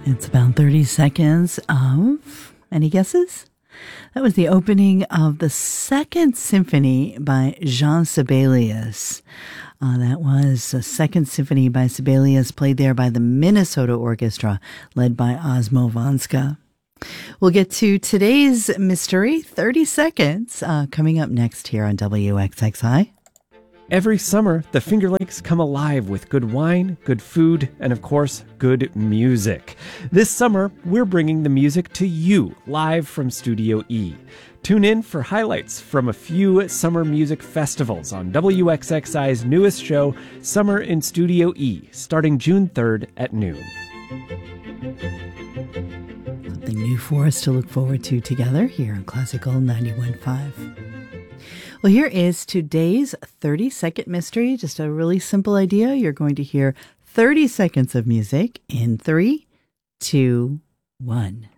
It's about 30 seconds of, any guesses? That was the opening of the Second Symphony by Jean Sibelius. That was a Second Symphony by Sibelius, played there by the Minnesota Orchestra, led by Osmo Vanska. We'll get to today's mystery, 30 seconds, coming up next here on WXXI. Every summer, the Finger Lakes come alive with good wine, good food, and of course, good music. This summer, we're bringing the music to you live from Studio E. Tune in for highlights from a few summer music festivals on WXXI's newest show, Summer in Studio E, starting June 3rd at noon. Something new for us to look forward to together here on Classical 91.5. Well, here is today's 30-second mystery. Just a really simple idea. You're going to hear 30 seconds of music in 3, 2, 1.